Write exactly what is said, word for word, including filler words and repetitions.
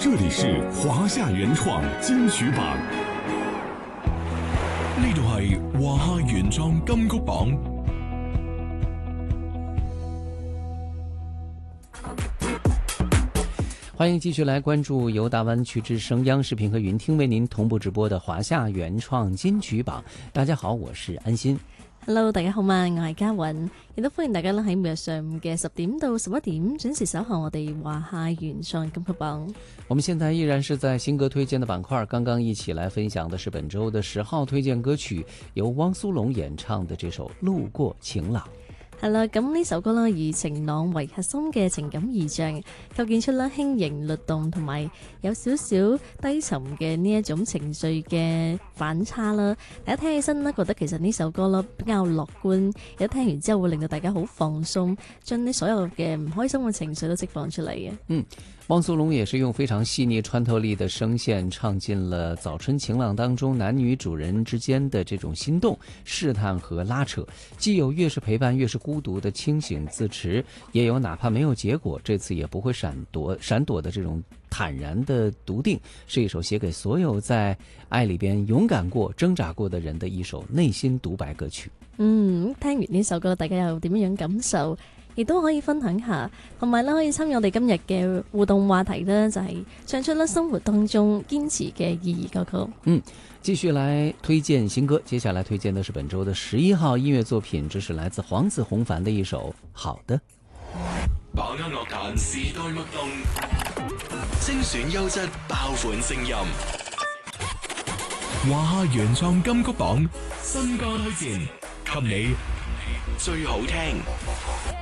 这里是華夏原創金曲榜， 呢度係華夏原創金曲榜。 歡迎繼續來關注由大灣區之聲央視頻和雲聽為您同步直播的華夏原創金曲榜。大家好，我是安心。 Hello， 大家好嘛，我係嘉韻，亦都歡迎大家喺每日上午嘅十點到十一點準時守候我哋華夏原創金曲榜。 我們現在依然是在新歌推薦的板塊，剛剛一起來分享的是本周的十號推薦歌曲，由汪蘇泷演唱的這首《路過晴朗》。 係啦，咁呢首歌啦，以晴朗為核心嘅情感意象，構建出啦輕盈律動同埋有少少低沉嘅呢一種情緒嘅反差啦。大家聽起身呢，覺得其實呢首歌啦比較樂觀，有聽完之後會令到大家好放鬆，將呢所有嘅唔開心嘅情緒都釋放出嚟嘅。 嗯，汪蘇泷也是用非常細膩穿透力的聲線，唱進了早春晴朗當中男女主人之間的這種心動、試探和拉扯，既有越是陪伴越是孤獨的清醒自持，也有哪怕沒有結果，這次也不會閃躲閃躲的這種坦然的篤定，是一首寫給所有在愛裏邊勇敢過、掙扎過的人的一首內心獨白歌曲。 嗯，聽完呢首歌，大家又點樣感受？亦都可以分享下，同埋咧可以參與我哋今日嘅互動話題呢，就係唱出咧生活當中堅持嘅意義歌曲。 嗯，繼續來推薦新歌，接下來推薦的是本周的十一號音樂作品，這是來自黃子弘凡的一首《好的》。 把握樂壇時代脈動，精選優質爆款聲音。華夏原創金曲榜新歌推薦，給你最好聽。